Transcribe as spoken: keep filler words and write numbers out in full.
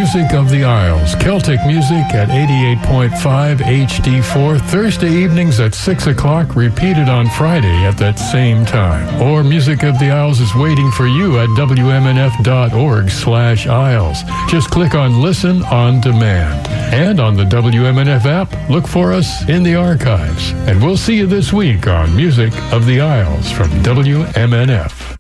Music of the Isles, Celtic music at eighty-eight point five H D four, Thursday evenings at six o'clock, repeated on Friday at that same time. Or Music of the Isles is waiting for you at W M N F dot org slash Isles. Just click on Listen on Demand. And on the W M N F app, look for us in the archives. And we'll see you this week on Music of the Isles from W M N F.